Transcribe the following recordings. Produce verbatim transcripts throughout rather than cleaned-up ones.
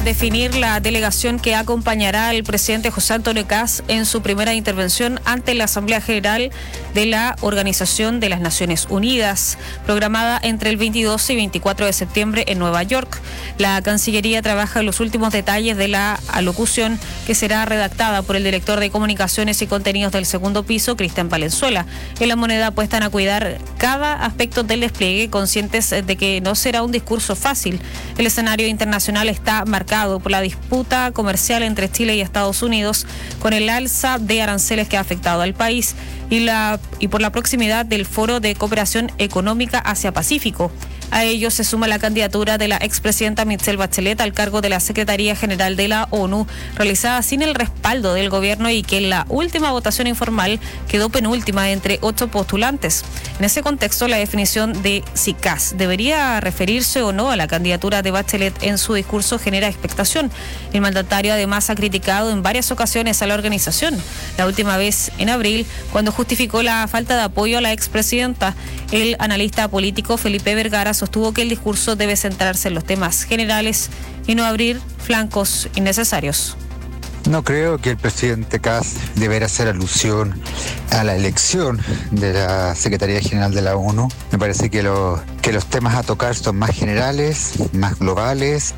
definir la delegación que acompañará al presidente José Antonio Kast en su primera intervención ante la Asamblea General de la Organización de las Naciones Unidas, programada entre el veintidós y veinticuatro de septiembre en Nueva York. La Cancillería trabaja en los últimos detalles de la alocución, que será redactada por el director de Comunicaciones y Contenidos del segundo piso, Cristian Valenzuela. En La Moneda apuestan a cuidar cada aspecto del despliegue, conscientes de que no será un discurso fácil. El escenario internacional está marcado por la disputa comercial entre Chile y Estados Unidos, con el alza de aranceles que ha afectado al país y, la, y por la proximidad del Foro de Cooperación Económica Asia-Pacífico. A ello se suma la candidatura de la expresidenta Michelle Bachelet al cargo de la Secretaría General de la ONU, realizada sin el respaldo del gobierno y que en la última votación informal quedó penúltima entre ocho postulantes. En ese contexto, la definición de si Kast debería referirse o no a la candidatura de Bachelet en su discurso genera expectación. El mandatario además ha criticado en varias ocasiones a la organización, la última vez en abril, cuando justificó la falta de apoyo a la expresidenta. El analista político Felipe Vergara sostuvo que el discurso debe centrarse en los temas generales y no abrir flancos innecesarios. No creo que el presidente Kast deberá hacer alusión a la elección de la Secretaría General de la ONU. Me parece que, lo, que los temas a tocar son más generales, más globales.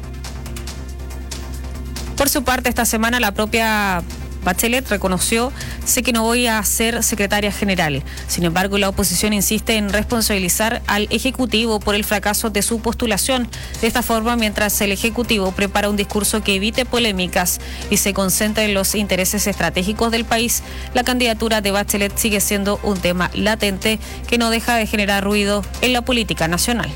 Por su parte, esta semana la propia Bachelet reconoció: sé que no voy a ser secretaria general. Sin embargo, la oposición insiste en responsabilizar al Ejecutivo por el fracaso de su postulación. De esta forma, mientras el Ejecutivo prepara un discurso que evite polémicas y se concentra en los intereses estratégicos del país, la candidatura de Bachelet sigue siendo un tema latente que no deja de generar ruido en la política nacional.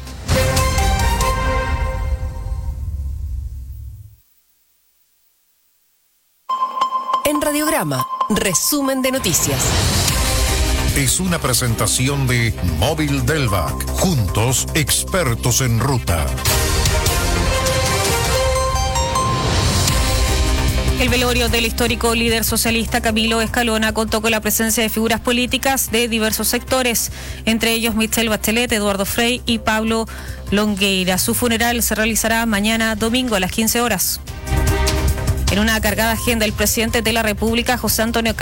En Radiograma, resumen de noticias. Es una presentación de Móvil Delvac. Juntos, expertos en ruta. El velorio del histórico líder socialista Camilo Escalona contó con la presencia de figuras políticas de diversos sectores, entre ellos Michelle Bachelet, Eduardo Frei y Pablo Longueira. Su funeral se realizará mañana domingo a las quince horas. En una cargada agenda, el presidente de la República, José Antonio Kast,